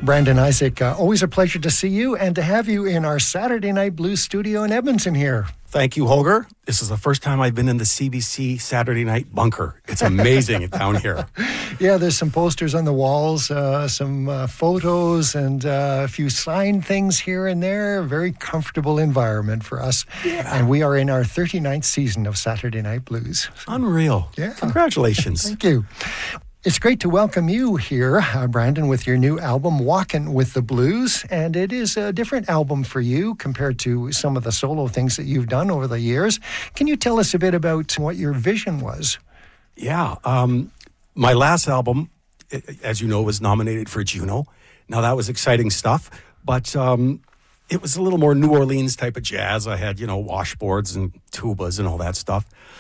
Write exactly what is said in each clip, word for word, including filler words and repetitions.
Brandon Isaac, uh, always a pleasure to see you and to have you in our Saturday Night Blues studio in Edmonton here. Thank you, Holger. This is the first time I've been in the C B C Saturday Night Bunker. It's amazing down here. Yeah, there's some posters on the walls, uh, some uh, photos, and uh, a few signed things here and there. A very comfortable environment for us. Yeah. And we are in our thirty-ninth season of Saturday Night Blues. Unreal. Yeah. Congratulations. Thank you. It's great to welcome you here, uh, Brandon, with your new album, Walkin' with the Blues. And it is a different album for you compared to some of the solo things that you've done over the years. Can you tell us a bit about what your vision was? Yeah. Um, my last album, as you know, was nominated for Juno. Now, that was exciting stuff. But um, it was a little more New Orleans type of jazz. I had, you know, washboards and tubas and all that stuff.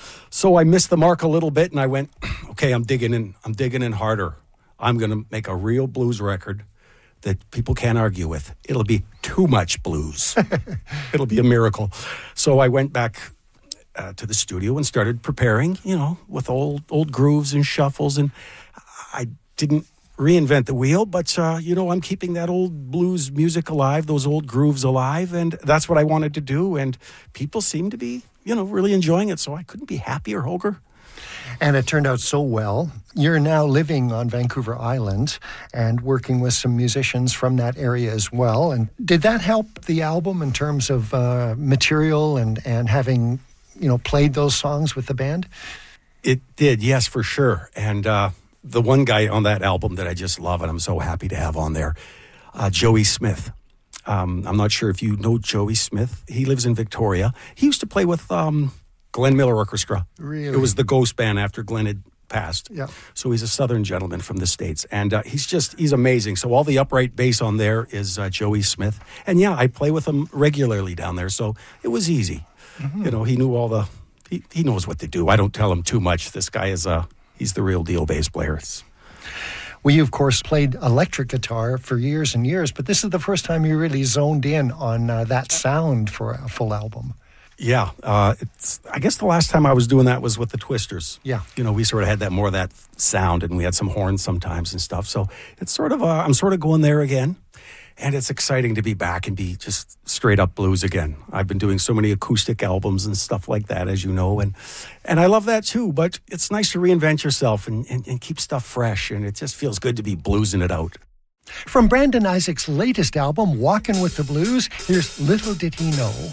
So I missed the mark a little bit, and I went, okay, I'm digging in. I'm digging in harder. I'm going to make a real blues record that people can't argue with. It'll be too much blues. It'll be a miracle. So I went back uh, to the studio and started preparing, you know, with old old grooves and shuffles. And I didn't reinvent the wheel, but, uh, you know, I'm keeping that old blues music alive, those old grooves alive, and that's what I wanted to do. And people seem to be, you know, really enjoying it, so I couldn't be happier, Holger. And it turned out so well. You're now living on Vancouver Island and working with some musicians from that area as well. And did that help the album in terms of uh, material and, and having, you know, played those songs with the band? It did, yes, for sure. And uh, the one guy on that album that I just love and I'm so happy to have on there, uh, Joey Smith. Um, I'm not sure if you know Joey Smith. He lives in Victoria. He used to play with um, Glenn Miller Orchestra. Really? It was the Ghost Band after Glenn had passed. Yeah. So he's a Southern gentleman from the States. And uh, he's just, he's amazing. So all the upright bass on there is uh, Joey Smith. And yeah, I play with him regularly down there. So it was easy. Mm-hmm. You know, he knew all the, he, he knows what to do. I don't tell him too much. This guy is, uh, he's the real deal bass player. It's, Well, you, of course, played electric guitar for years and years, but this is the first time you really zoned in on uh, that sound for a full album. Yeah. Uh, it's. I guess the last time I was doing that was with the Twisters. Yeah. You know, we sort of had that more of that sound, and we had some horns sometimes and stuff. So it's sort of, uh, I'm sort of going there again. And it's exciting to be back and be just straight up blues again. I've been doing so many acoustic albums and stuff like that, as you know, and and I love that too. But it's nice to reinvent yourself and, and, and keep stuff fresh, and it just feels good to be bluesing it out. From Brandon Isaac's latest album, Walkin' with the Blues, here's Little Did He Know.